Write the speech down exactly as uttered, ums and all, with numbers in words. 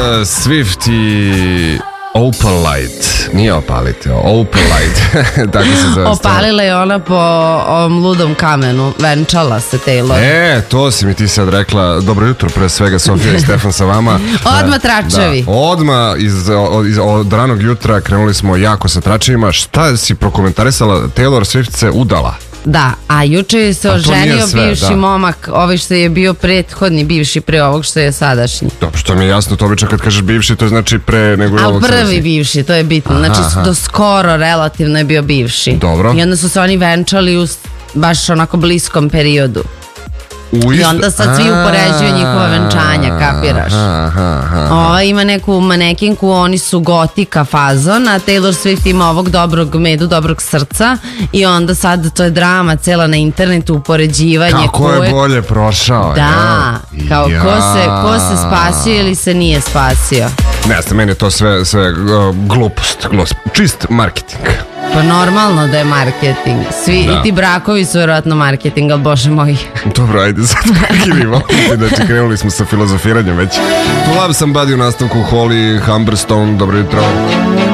Swift i Opalite, nije Opalite, Opalite, tako se zove. Opalila je ona po ovom ludom kamenu, venčala se Taylor. E, to si mi ti sad rekla. Dobro jutro, pre svega Sofija i Stefan sa vama. Odmah tračevi. Da, odmah iz, iz, od ranog jutra krenuli smo jako sa tračevima. Šta si prokomentarisala? Taylor Swift se udala. Da, a juče je se oženio sve, bivši da. momak, ovaj što je bio prethodni bivši pre ovog što je sadašnji. Dobro, što mi je jasno, to obično kad kažeš bivši, to znači pre nego a ovog prvi sadašnji. Bivši, to je bitno, aha, znači aha. do skoro relativno je bio bivši. Dobro. I onda su se oni venčali u baš onako bliskom periodu. U I onda sad svi upoređuju njihova venčanja, kapiraš? Ova ima neku manekinku, oni su gotika fazon, a Taylor Swift ima ovog dobrog medu, dobrog srca i onda sad to je drama cela na internetu, upoređivanje. Kako je bolje prošao. Da, ja. kao ja. ko, se, ko se spasio ili se nije spasio. Ne znam, meni je to sve, sve uh, glupost, glupost, čist marketing. Pa normalno da je marketing. Svi da. I ti brakovi su vjerojatno marketing, ali bože moj. Dobro, ajde sad prekinimo. Znači, krenuli smo sa filozofiranjem već. Tu Love Somebody u nastavku Holly Humberstone, dobro jutro.